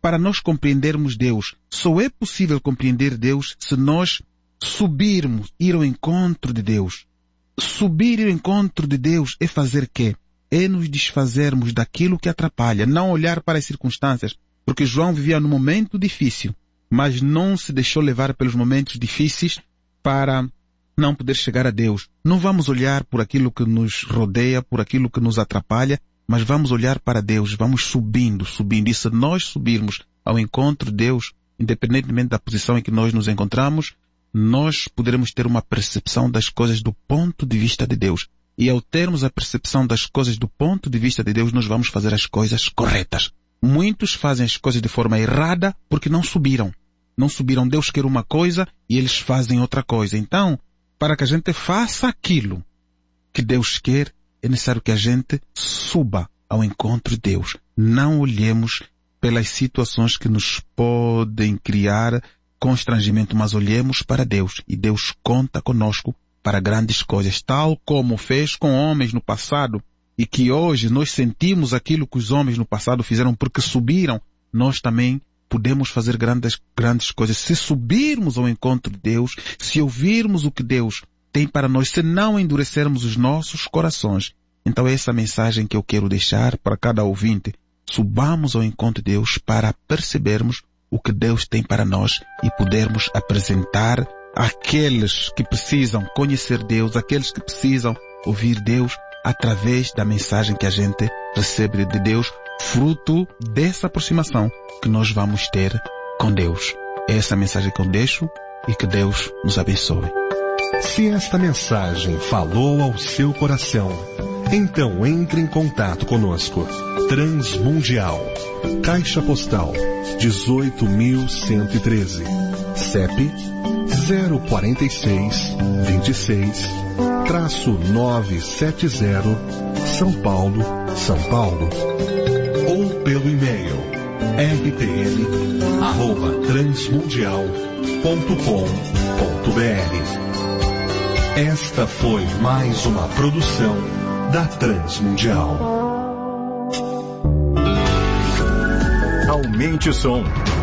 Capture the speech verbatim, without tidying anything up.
para nós compreendermos Deus, só é possível compreender Deus se nós subirmos, ir ao encontro de Deus. Subir ao encontro de Deus é fazer quê? É nos desfazermos daquilo que atrapalha, não olhar para as circunstâncias, porque João vivia num momento difícil, mas não se deixou levar pelos momentos difíceis para não poder chegar a Deus. Não vamos olhar por aquilo que nos rodeia, por aquilo que nos atrapalha, mas vamos olhar para Deus, vamos subindo, subindo. E se nós subirmos ao encontro de Deus, independentemente da posição em que nós nos encontramos, nós poderemos ter uma percepção das coisas do ponto de vista de Deus. E ao termos a percepção das coisas do ponto de vista de Deus, nós vamos fazer as coisas corretas. Muitos fazem as coisas de forma errada porque não subiram. Não subiram. Deus quer uma coisa e eles fazem outra coisa. Então, para que a gente faça aquilo que Deus quer, é necessário que a gente suba ao encontro de Deus. Não olhemos pelas situações que nos podem criar constrangimento, mas olhemos para Deus. E Deus conta conosco para grandes coisas, tal como fez com homens no passado, e que hoje nós sentimos aquilo que os homens no passado fizeram porque subiram. Nós também podemos fazer grandes, grandes coisas se subirmos ao encontro de Deus, se ouvirmos o que Deus tem para nós, se não endurecermos os nossos corações. Então é essa mensagem que eu quero deixar para cada ouvinte. Subamos ao encontro de Deus para percebermos o que Deus tem para nós e podermos apresentar àqueles que precisam conhecer Deus, aqueles que precisam ouvir Deus através da mensagem que a gente recebe de Deus, fruto dessa aproximação que nós vamos ter com Deus. É essa mensagem que eu deixo e que Deus nos abençoe. Se esta mensagem falou ao seu coração, então entre em contato conosco. Transmundial, Caixa Postal dezoito mil cento e treze, C E P zero quatro seis, dois seis, nove sete zero, São Paulo, São Paulo. Ou pelo e-mail r t l arroba transmundial ponto com ponto b r. Esta foi mais uma produção da Transmundial. Aumente o som.